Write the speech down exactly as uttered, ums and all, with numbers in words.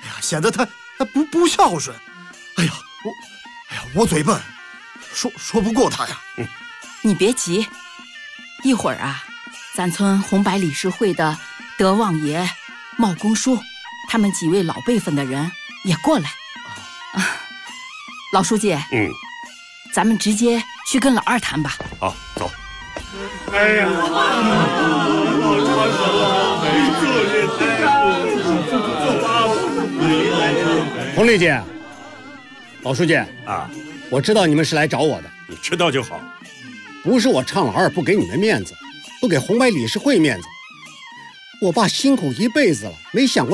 哎呀，显得他他不不孝顺。哎呀，我，哎呀，我嘴笨，说说不过他呀。 嗯， 你别急，一会儿啊，咱村红白理事会的德旺爷、茂公叔，他们几位老辈分的人也过来。啊，老书记， 嗯， 咱们直接去跟老二谈吧。 好，走。 哎呀，老长手啊，作业太洪丽姐，老书记啊， 我知道你们是来找我的， 你知道就好。 不是我唱老二不给你们面子，不给红白理事会面子。我爸辛苦一辈子了，没想过